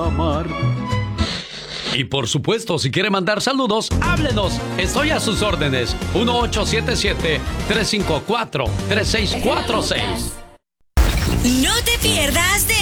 amar. Y por supuesto, si quiere mandar saludos, háblenos. Estoy a sus órdenes. 1877-354-3646. No te pierdas de